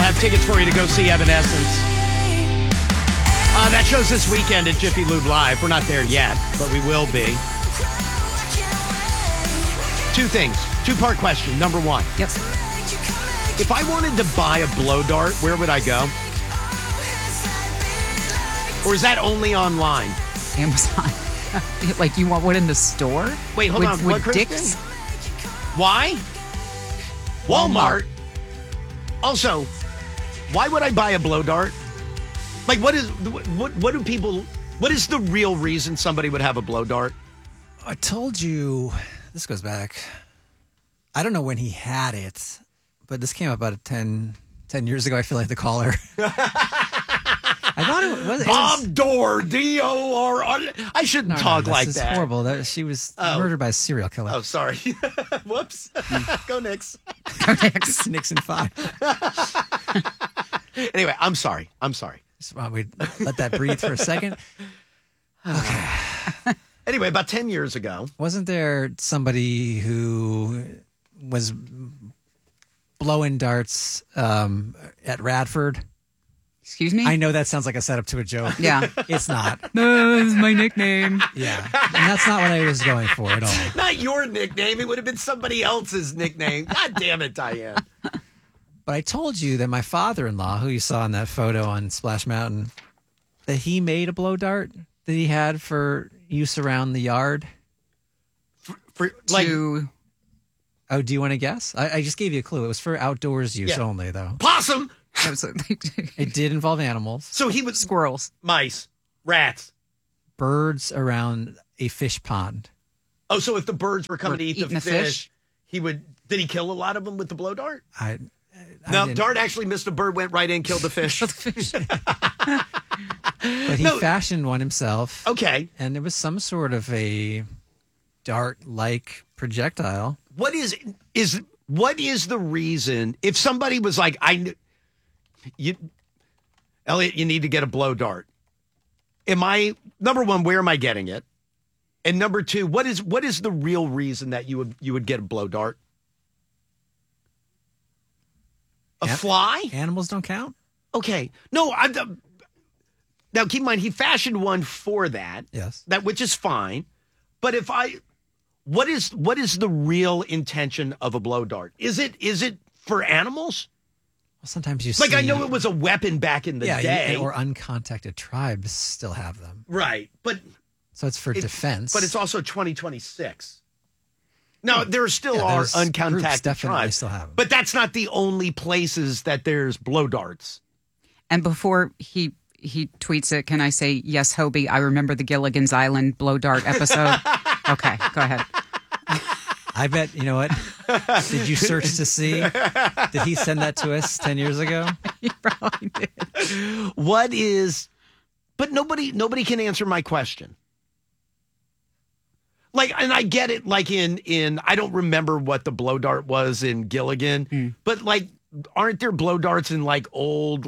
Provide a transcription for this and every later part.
have tickets for you to go see Evanescence. That show's this weekend at Jiffy Lube Live. We're not there yet, but we will be. Two things. Two-part question. Number one. Yep. If I wanted to buy a blow dart, where would I go? Or is that only online? Amazon. Like, you want one in the store? Wait, hold on. What, Kristen? Dick's? Why? Walmart. Also, why would I buy a blow dart? Like, what do people, what is the real reason somebody would have a blow dart? I told you, this goes back, I don't know when he had it, but this came up about 10 years ago. I feel like the caller. I thought it was Bob Dorr, D-O-R. I shouldn't talk like this that. Is horrible. She was murdered by a serial killer. Oh, sorry. Whoops. Go Knicks. Go Knicks. Knicks in 5. Anyway, I'm sorry. Just want we let that breathe for a second. Okay. Anyway, about 10 years ago. Wasn't there somebody who was blowing darts at Radford? Excuse me? I know that sounds like a setup to a joke. Yeah. It's not. No, this is my nickname. Yeah. And that's not what I was going for at all. Not your nickname. It would have been somebody else's nickname. God damn it, Diane. But I told you that my father-in-law, who you saw in that photo on Splash Mountain, that he made a blow dart that he had for use around the yard. Oh, do you want to guess? I just gave you a clue. It was for outdoors use only, though. Possum. It did involve animals. So he was squirrels, mice, rats, birds around a fish pond. Oh, so if the birds were coming to eat the fish, he would. Did he kill a lot of them with the blow dart? No, dart actually missed a bird, went right in, killed the fish. But he fashioned one himself. Okay, and it was some sort of a dart-like projectile. What is the reason if somebody was like, Elliot, you need to get a blow dart. Number one, where am I getting it? And number two, what is the real reason that you would get a blow dart? A fly? Animals don't count? Okay. No, now keep in mind he fashioned one for that. Yes. Which is fine. But what is the real intention of a blow dart? Is it for animals? Well, sometimes you I know it was a weapon back in the day. Or uncontacted tribes still have them. Right. So it's for defense. But it's also 2026. Now, there still are uncontacted tribes. Still have them. But that's not the only places that there's blow darts. And before he tweets it, can I say, yes, Hobie, I remember the Gilligan's Island blow dart episode? Okay, go ahead. I bet, you know what? Did you search to see? Did he send that to us 10 years ago? He probably did. But nobody can answer my question. And I get it, in I don't remember what the blow dart was in Gilligan, but aren't there blow darts in old,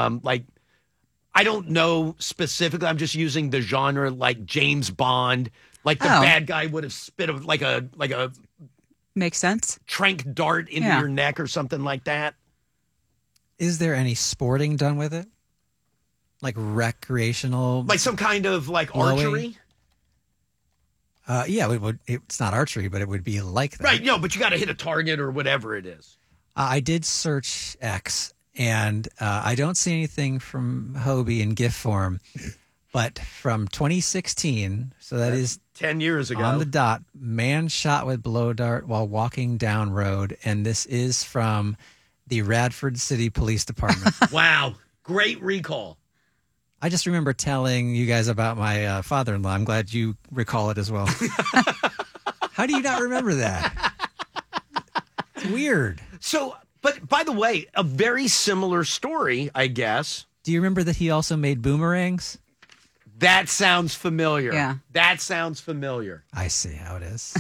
I don't know specifically, I'm just using the genre, James Bond, the bad guy would have spit a makes sense. Trank dart into your neck or something like that. Is there any sporting done with it? Recreational? Some kind of archery? Yeah, it's not archery, but it would be like that. Right, no, but you got to hit a target or whatever it is. I did search X, and I don't see anything from Hobie in GIF form, but from 2016, so that is 10 years ago. On the dot, man shot with blow dart while walking down road, and this is from the Radford City Police Department. Wow, great recall. I just remember telling you guys about my father-in-law. I'm glad you recall it as well. How do you not remember that? It's weird. So, but by the way, a very similar story, I guess. Do you remember that he also made boomerangs? That sounds familiar. Yeah. That sounds familiar. I see how it is.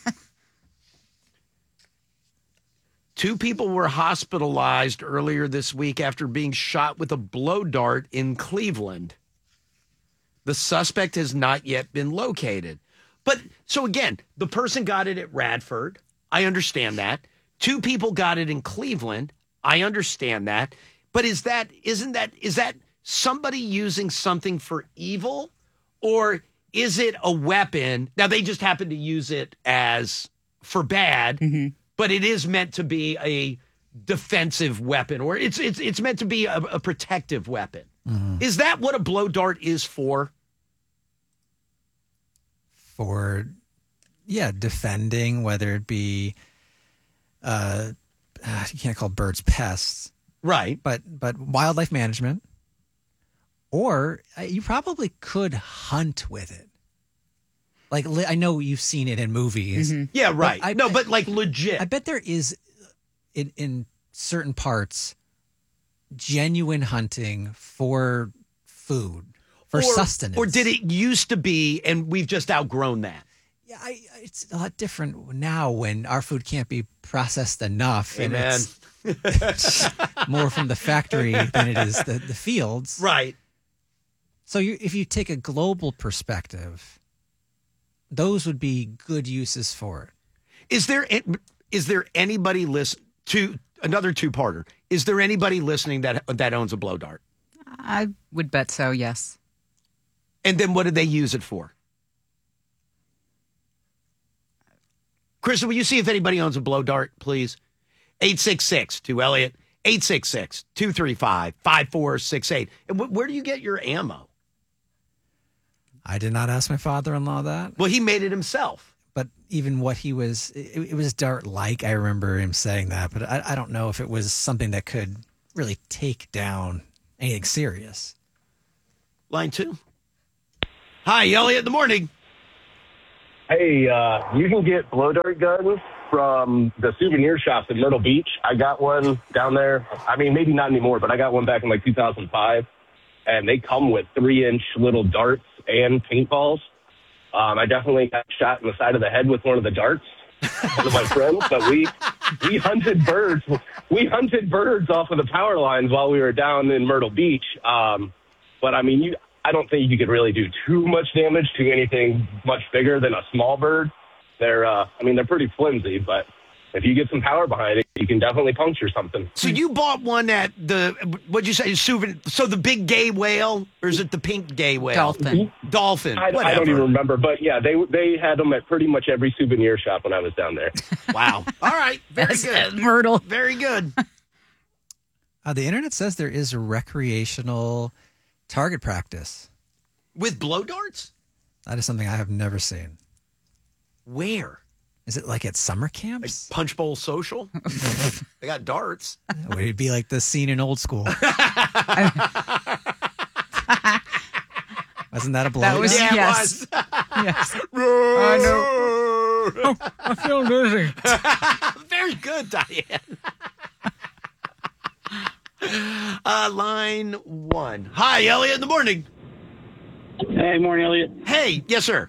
2 people were hospitalized earlier this week after being shot with a blow dart in Cleveland. The suspect has not yet been located. But, so again, the person got it at Radford. I understand that. 2 people got it in Cleveland. I understand that. But is that somebody using something for evil, or is it a weapon? Now they just happen to use it as for bad, but it is meant to be a defensive weapon, or it's meant to be a protective weapon. Is that what a blow dart is for? For, defending, whether it be, you can't call birds pests, Right. but wildlife management, or you probably could hunt with it. Like, I know you've seen it in movies. Yeah, right. But but like legit. I bet there is, in certain parts, genuine hunting for food, for sustenance. Or did it used to be, and we've just outgrown that? Yeah, it's a lot different now when our food can't be processed enough. Amen. And it's more from the factory than it is the fields. Right. So if you take a global perspective, those would be good uses for it. Is there anybody to another two-parter? Is there anybody listening that owns a blow dart? I would bet so, yes. And then what do they use it for? Krista, will you see if anybody owns a blow dart, please? 866-2-ELLIOT, 866-235-5468. And where do you get your ammo? I did not ask my father-in-law that. Well, he made it himself. But even what he was, it was dart-like. I remember him saying that. But I don't know if it was something that could really take down anything serious. Line 2. Hi, Elliot in the morning. Hey, you can get blow dart guns from the souvenir shops in Myrtle Beach. I got one down there. I mean, maybe not anymore, but I got one back in like 2005. And they come with 3-inch little darts and paintballs. I definitely got shot in the side of the head with one of the darts. One of my friends, but we hunted birds. We hunted birds off of the power lines while we were down in Myrtle Beach. But I mean, I don't think you could really do too much damage to anything much bigger than a small bird. They're pretty flimsy, but if you get some power behind it, you can definitely puncture something. So you bought one at what'd you say, souvenir? So the big gay whale, or is it the pink gay whale? Dolphin. I don't even remember, but yeah, they had them at pretty much every souvenir shop when I was down there. Wow. All right. Very good. Myrtle. Very good. The internet says there is a recreational target practice. With blow darts? That is something I have never seen. Where? Is it like at summer Like camps? Punch Bowl Social? They got darts. Would it be like the scene in Old School? Wasn't that a blow? That was, Yeah, it yes. was. Yes. I know. I feel dizzy. Very good, Diane. Line 1. Hi, Elliot in the morning. Hey, morning, Elliot. Hey, yes, sir.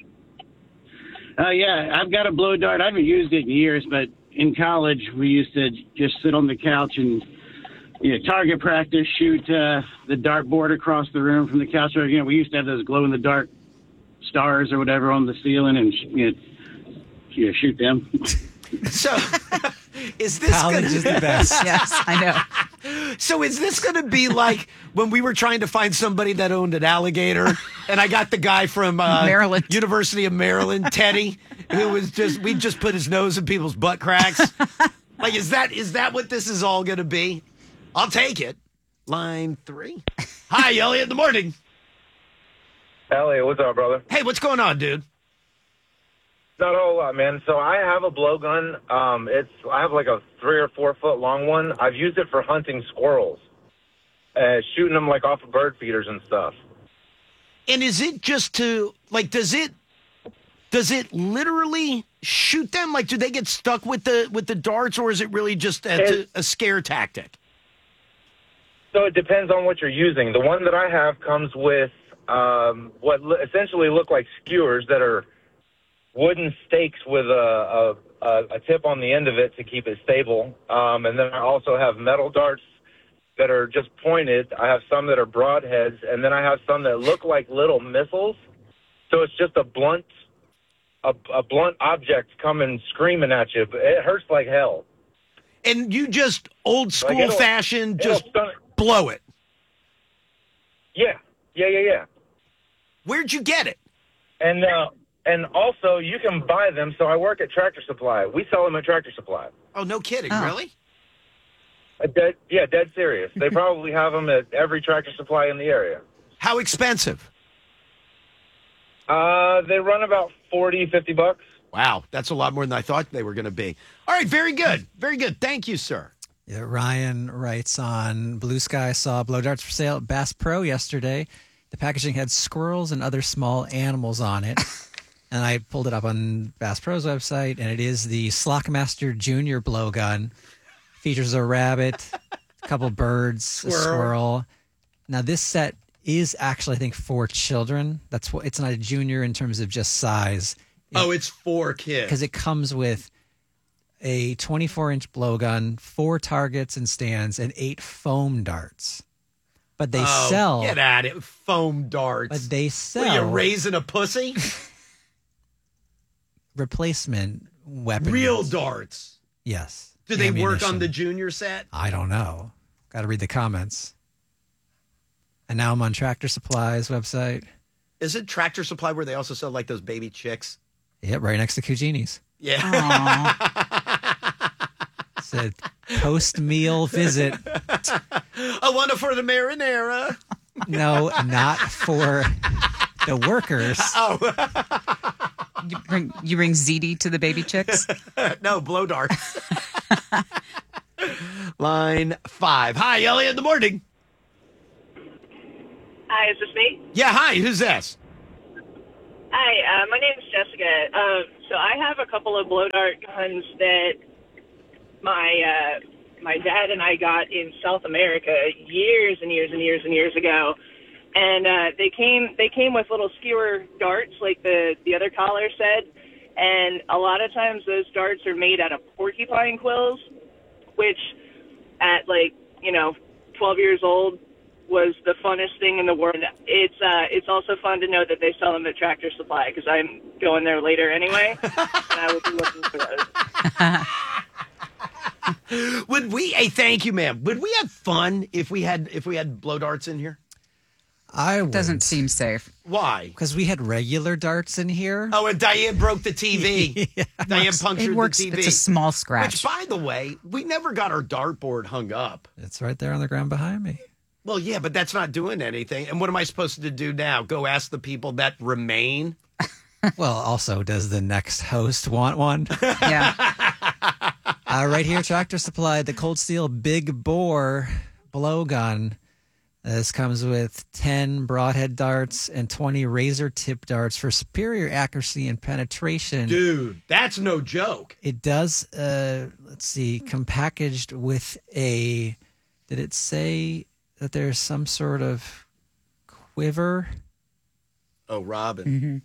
Yeah, I've got a blow dart. I haven't used it in years, but in college we used to just sit on the couch and target practice, shoot the dartboard across the room from the couch. So, we used to have those glow-in-the-dark stars or whatever on the ceiling and shoot them. So, is this College is the best. Yes, I know. So is this going to be like when we were trying to find somebody that owned an alligator, and I got the guy from Maryland, University of Maryland, Teddy, who was we just put his nose in people's butt cracks. Like, is that what this is all going to be? I'll take it. Line 3. Hi, Elliot in the morning. Elliot, what's up, brother? Hey, what's going on, dude? Not a whole lot, man. So I have a blowgun. I have like a 3 or 4 foot long one. I've used it for hunting squirrels, shooting them like off of bird feeders and stuff. And is it just to like? Does it literally shoot them? Like, do they get stuck with the darts, or is it really just a scare tactic? So it depends on what you're using. The one that I have comes with what essentially look like skewers that are wooden stakes with a tip on the end of it to keep it stable. And then I also have metal darts that are just pointed. I have some that are broadheads, and then I have some that look like little missiles. So it's just a blunt object coming screaming at you. But it hurts like hell. And you just old school it'll- fashion, it'll just stun it. blow it. Yeah. Where'd you get it? And also, you can buy them. So I work at Tractor Supply. We sell them at Tractor Supply. Oh, no kidding. Oh. Really? Dead serious. They probably have them at every Tractor Supply in the area. How expensive? They run about $40-$50. Wow, that's a lot more than I thought they were going to be. All right, very good. Very good. Thank you, sir. Yeah, Ryan writes on Blue Sky, saw blow darts for sale at Bass Pro yesterday. The packaging had squirrels and other small animals on it. And I pulled it up on Bass Pro's website, and it is the Slockmaster Junior blowgun. Features a rabbit, a couple birds, a squirrel. Now, this set is actually, I think, for children. That's what it's not a junior in terms of just size. It's for kids. Because it comes with a 24-inch blowgun, 4 targets and stands, and 8 foam darts. But they sell. Get at it. Foam darts. But they What, sell you raising a pussy? replacement weapons. Real darts. Yes. Do they work on Ammunition. the junior set? I don't know. Got to read the comments. And now I'm on Tractor Supply's website. Is it Tractor Supply where they also sell like those baby chicks? Yep, right next to Cugini's. Yeah. Said post-meal visit. I want it for the marinara. No, not for the workers. You bring ZD to the baby chicks? No, blow darts. Line 5. Hi, Elliot, in the morning. Hi, is this me? Yeah, hi, who's this? Hi, my name is Jessica. So I have a couple of blow dart guns that my dad and I got in South America years and years and years and years ago, and they came with little skewer darts, like the other caller said, and a lot of times those darts are made out of porcupine quills, which at 12 years old was the funnest thing in the world. It's also fun to know that they sell them at Tractor Supply because I'm going there later anyway, and I will be looking for those. Would we? Hey, thank you, ma'am. Would we have fun if we had blow darts in here? I would. Doesn't seem safe. Why? Because we had regular darts in here. Oh, and Diane broke the TV. Diane punctured It works. the TV. It's a small Which, scratch. by the way, we never got our dartboard hung up. It's right there on the ground behind me. Well, yeah, but that's not doing anything. And what am I supposed to do now? Go ask the people that remain? Well, also, does the next host want one? Yeah. Right here, Tractor Supply, the Cold Steel Big Bore blowgun. This comes with 10 broadhead darts and 20 razor tip darts for superior accuracy and penetration. Dude, that's no joke. It does, let's see, compackaged with a, did it say that there's some sort of quiver? Oh, Robin.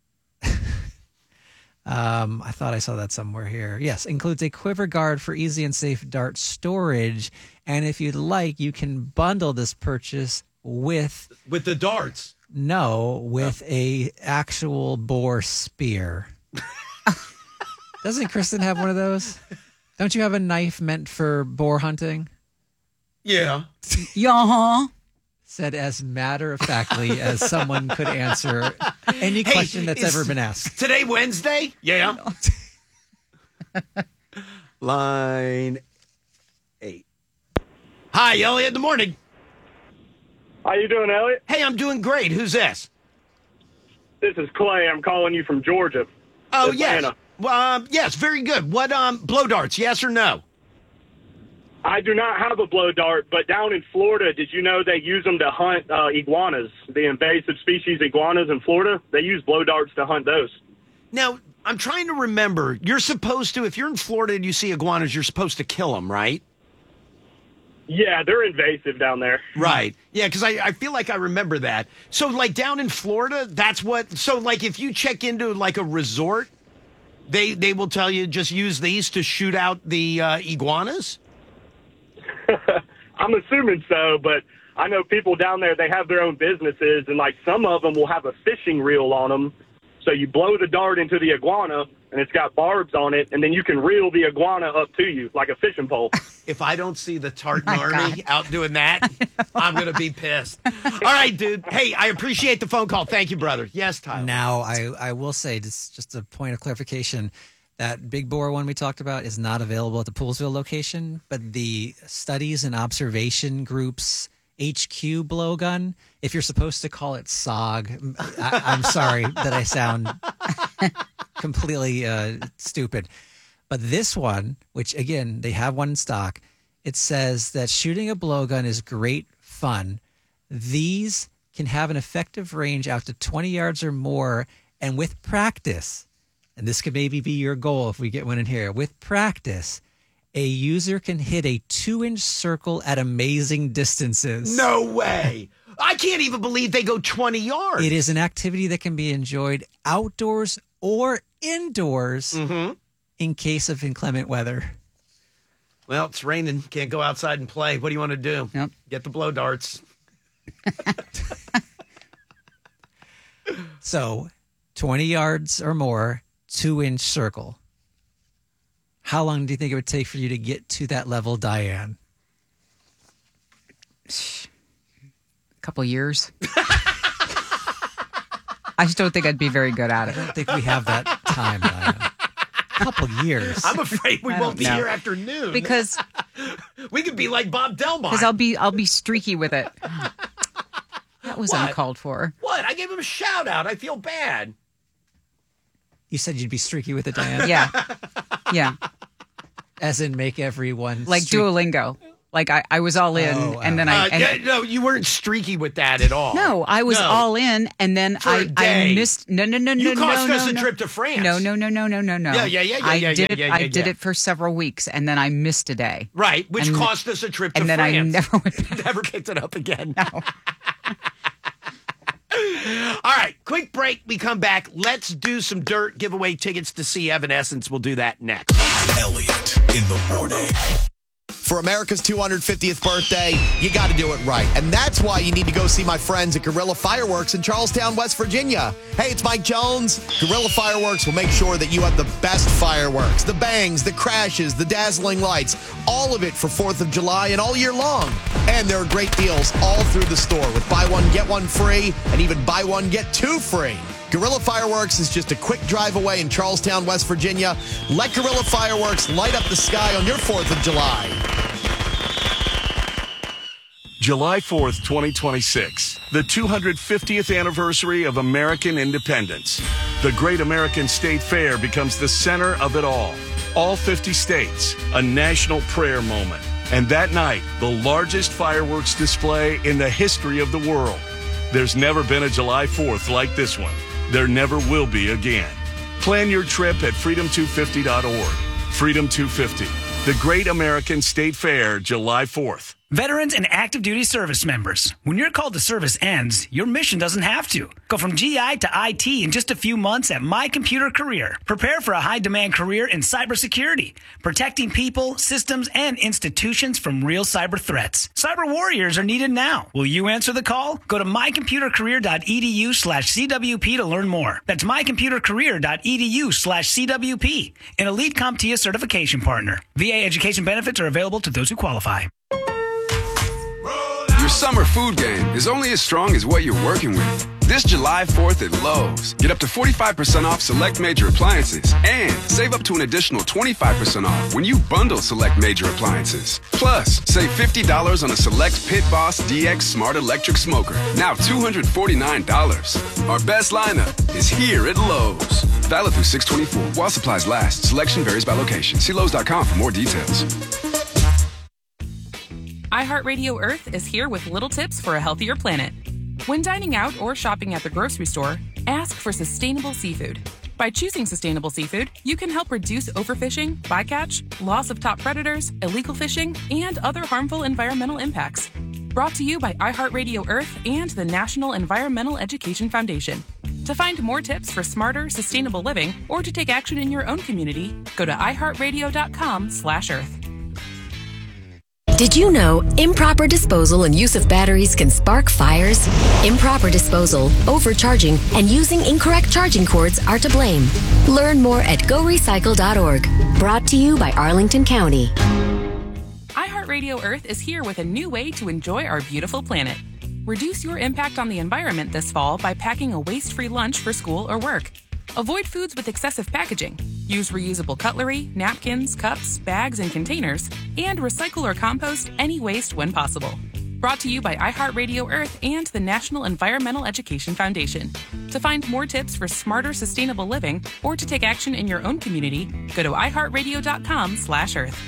I thought I saw that somewhere here. Yes, includes a quiver guard for easy and safe dart storage. And if you'd like, you can bundle this purchase with With the darts. with a actual boar spear. Doesn't Kristen have one of those? Don't you have a knife meant for boar hunting? Yeah. Yeah. Said as matter-of-factly as someone could answer any question that's is ever been asked. Today Wednesday? Yeah. Line 8. Hi, Elliot, in the morning. How you doing, Elliot? Hey, I'm doing great. Who's this? This is Clay. I'm calling you from Georgia. Oh, Atlanta. yes. Yes, very good. What, blow darts, yes or no? I do not have a blow dart, but down in Florida, did you know they use them to hunt iguanas, the invasive species iguanas in Florida? They use blow darts to hunt those. Now, I'm trying to remember. You're supposed to, if you're in Florida and you see iguanas, you're supposed to kill them, right? Yeah, they're invasive down there. Right. Yeah, because I feel like I remember that. So, like, down in Florida, that's what... So, like, if you check into, like, a resort, they will tell you just use these to shoot out the iguanas? I'm assuming so, but I know people down there, they have their own businesses, and, like, some of them will have a fishing reel on them. So you blow the dart into the iguana, and it's got barbs on it, and then you can reel the iguana up to you like a fishing pole. If I don't see the Tartan Army out doing that, I'm going to be pissed. All right, dude. Hey, I appreciate the phone call. Thank you, brother. Yes, Tyler. Now, I will say, just a point of clarification, that big bore one we talked about is not available at the Poolsville location, but the Studies and Observation Group's HQ blowgun, if you're supposed to call it SOG, I'm sorry that I sound completely stupid. But this one, which again, they have one in stock, it says that shooting a blowgun is great fun. These can have an effective range out to 20 yards or more, and with practice, and this could maybe be your goal if we get one in here, with practice, a user can hit a 2-inch circle at amazing distances. No way. I can't even believe they go 20 yards. It is an activity that can be enjoyed outdoors or indoors in case of inclement weather. Well, it's raining. Can't go outside and play. What do you want to do? Yep. Get the blow darts. So, 20 yards or more, 2-inch circle. How long do you think it would take for you to get to that level, Diane? A couple years. I just don't think I'd be very good at it. I don't think we have that time, Diane. A couple years. I'm afraid we won't be here after noon. Because we could be like Bob Delmont. Because I'll be streaky with it. That was uncalled for. What? I gave him a shout out. I feel bad. You said you'd be streaky with it, Diane? Yeah. As in make everyone like Duolingo. Like I was all in, and then no, you weren't streaky with that at all. No, I was all in, and then I missed. No. You cost us a trip to France. No. Yeah. I did it for several weeks, and then I missed a day. Right, which cost us a trip to France. And then I never went back. Never picked it up again. No. All right, quick break. We come back. Let's do some dirt. Give away tickets to see Evanescence. We'll do that next. Elliot in the morning. For America's 250th birthday, you got to do it right. And that's why you need to go see my friends at Guerrilla Fireworks in Charlestown, West Virginia. Hey, it's Mike Jones. Guerrilla Fireworks will make sure that you have the best fireworks, the bangs, the crashes, the dazzling lights, all of it for 4th of July and all year long. And there are great deals all through the store with buy one, get one free, and even buy one, get two free. Guerrilla Fireworks is just a quick drive away in Charlestown, West Virginia. Let Guerrilla Fireworks light up the sky on your 4th of July. July 4th, 2026, the 250th anniversary of American independence. The Great American State Fair becomes the center of it all. All 50 states, a national prayer moment. And that night, the largest fireworks display in the history of the world. There's never been a July 4th like this one. There never will be again. Plan your trip at freedom250.org. Freedom 250, the Great American State Fair, July 4th. Veterans and active duty service members, when your call to service ends, your mission doesn't have to. Go from GI to IT in just a few months at My Computer Career. Prepare for a high-demand career in cybersecurity, protecting people, systems, and institutions from real cyber threats. Cyber warriors are needed now. Will you answer the call? Go to mycomputercareer.edu/CWP to learn more. That's mycomputercareer.edu/CWP, an elite CompTIA certification partner. VA education benefits are available to those who qualify. Your summer food game is only as strong as what you're working with. This July 4th at Lowe's, get up to 45% off select major appliances and save up to an additional 25% off when you bundle select major appliances. Plus, save $50 on a select Pit Boss DX Smart Electric Smoker, now $249. Our best lineup is here at Lowe's. Valid through 6/24 while supplies last. Selection varies by location. See Lowe's.com for more details. iHeartRadio Earth is here with little tips for a healthier planet. When dining out or shopping at the grocery store, ask for sustainable seafood. By choosing sustainable seafood, you can help reduce overfishing, bycatch, loss of top predators, illegal fishing, and other harmful environmental impacts. Brought to you by iHeartRadio Earth and the National Environmental Education Foundation. To find more tips for smarter, sustainable living, or to take action in your own community, go to iHeartRadio.com/Earth. Did you know improper disposal and use of batteries can spark fires? Improper disposal, overcharging, and using incorrect charging cords are to blame. Learn more at gorecycle.org. Brought to you by Arlington County. iHeartRadio Earth is here with a new way to enjoy our beautiful planet. Reduce your impact on the environment this fall by packing a waste-free lunch for school or work. Avoid foods with excessive packaging. Use reusable cutlery, napkins, cups, bags, and containers, and recycle or compost any waste when possible. Brought to you by iHeartRadio Earth and the National Environmental Education Foundation. To find more tips for smarter, sustainable living or to take action in your own community, go to iHeartRadio.com/Earth.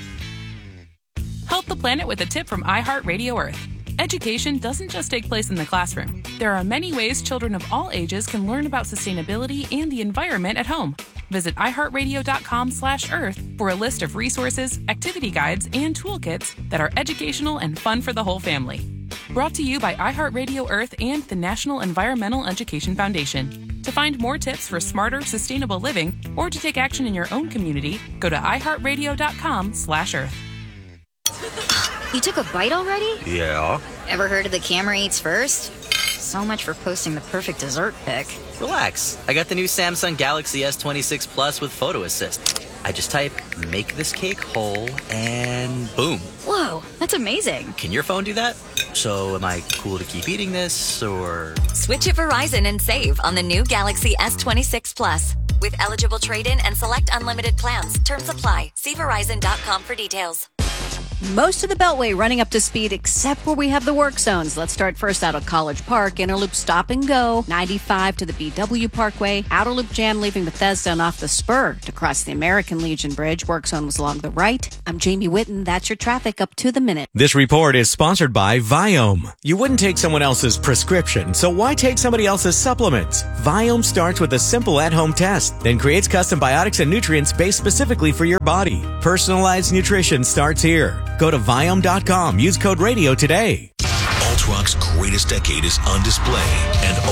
Help the planet with a tip from iHeartRadio Earth. Education doesn't just take place in the classroom. There are many ways children of all ages can learn about sustainability and the environment at home. Visit iHeartRadio.com/Earth for a list of resources, activity guides, and toolkits that are educational and fun for the whole family. Brought to you by iHeartRadio Earth and the National Environmental Education Foundation. To find more tips for smarter, sustainable living or to take action in your own community, go to iHeartRadio.com/Earth. You took a bite already? Yeah. Ever heard of the camera eats first? So much for posting the perfect dessert pic. Relax. I got the new Samsung Galaxy S26 Plus with Photo Assist. I just type, make this cake whole, and boom. Whoa, that's amazing. Can your phone do that? So am I cool to keep eating this, or? Switch to Verizon and save on the new Galaxy S26 Plus. With eligible trade-in and select unlimited plans. Terms apply. See Verizon.com for details. Most of the Beltway running up to speed except where we have the work zones. Let's start first out of College Park. Inner Loop stop and go. 95 to the BW Parkway. Outer Loop jam leaving Bethesda and off the spur to cross the American Legion Bridge. Work zone was along the right. I'm Jamie Whitten. That's your traffic up to the minute. This report is sponsored by Viome. You wouldn't take someone else's prescription, so why take somebody else's supplements? Viome starts with a simple at-home test, then creates custom biotics and nutrients based specifically for your body. Personalized nutrition starts here. Go to Viome.com. Use code radio today. Alt Rock's greatest decade is on display, and